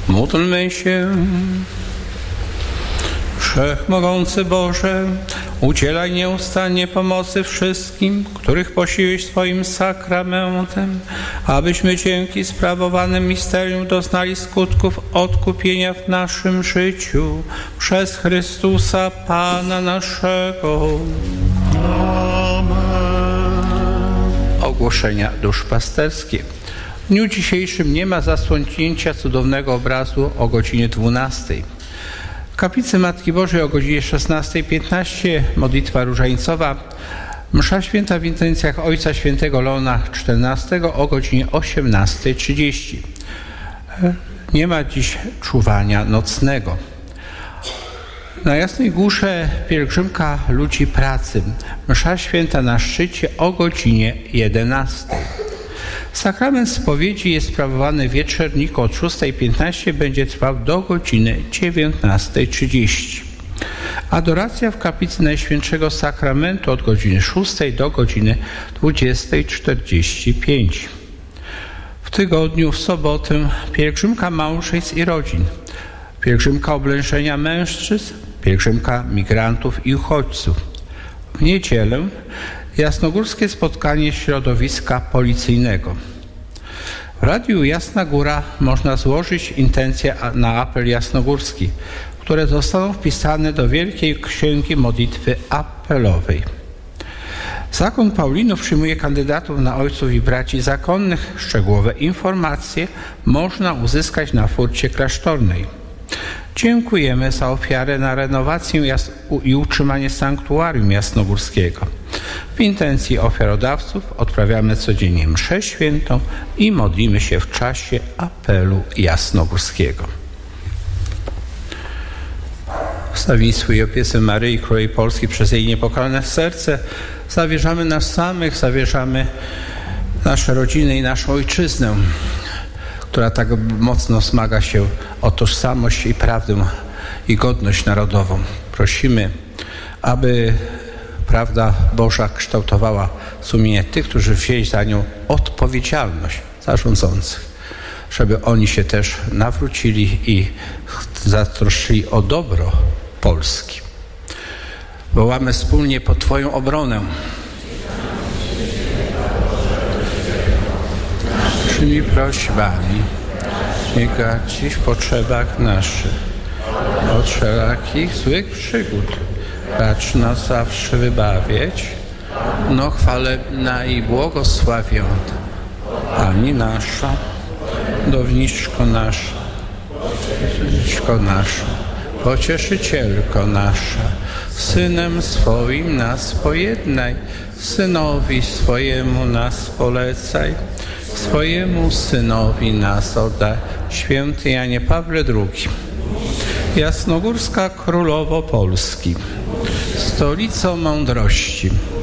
Módlmy się. Wszechmogący Boże, udzielaj nieustannie pomocy wszystkim, których posiłeś swoim sakramentem, abyśmy dzięki sprawowanym misterium doznali skutków odkupienia w naszym życiu przez Chrystusa Pana naszego. Amen. Ogłoszenia duszpasterskie. W dniu dzisiejszym nie ma zasłonięcia cudownego obrazu o godzinie 12. W kaplicy Matki Bożej o godzinie 16:15 modlitwa różańcowa, msza święta w intencjach Ojca Świętego Leona XIV o godzinie 18:30. Nie ma dziś czuwania nocnego. Na Jasnej Górze pielgrzymka ludzi pracy, msza święta na szczycie o godzinie 11. Sakrament spowiedzi jest sprawowany w wieczorniku od 6:15, będzie trwał do godziny 19:30. Adoracja w kaplicy Najświętszego Sakramentu od godziny 6 do godziny 20:45. W tygodniu, w sobotę, pielgrzymka małżeństw i rodzin, pielgrzymka oblężenia mężczyzn, pielgrzymka migrantów i uchodźców. W niedzielę jasnogórskie spotkanie środowiska policyjnego. W Radiu Jasna Góra można złożyć intencje na apel jasnogórski, które zostaną wpisane do Wielkiej Księgi Modlitwy Apelowej. Zakon Paulinów przyjmuje kandydatów na ojców i braci zakonnych. Szczegółowe informacje można uzyskać na furcie klasztornej. Dziękujemy za ofiarę na renowację i utrzymanie sanktuarium jasnogórskiego. W intencji ofiarodawców odprawiamy codziennie mszę świętą i modlimy się w czasie apelu jasnogórskiego. W wstawiennictwu i opiece Maryi Królowej Polski przez jej niepokalane serce zawierzamy nas samych, zawierzamy nasze rodziny i naszą ojczyznę, która tak mocno zmaga się o tożsamość i prawdę i godność narodową. Prosimy, aby prawda Boża kształtowała sumienie tych, którzy wzięli za nią odpowiedzialność, zarządzących, żeby oni się też nawrócili i zatroszczyli o dobro Polski. Wołamy wspólnie po Twoją obronę. Naszymi prośbami znika Ci w potrzebach naszych, od wszelakich złych przygód. Racz nas zawsze wybawiać, no chwalebna i błogosławiona Pani nasza, Downiczko nasza, Pocieszycielko nasza, Synem swoim nas pojednaj, Synowi swojemu nas polecaj, swojemu Synowi nas oddaj. Święty Janie Pawle II. Jasnogórska Królowo Polski, stolico mądrości,